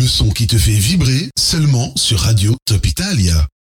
Le son qui te fait vibrer seulement sur Radio Top Italia.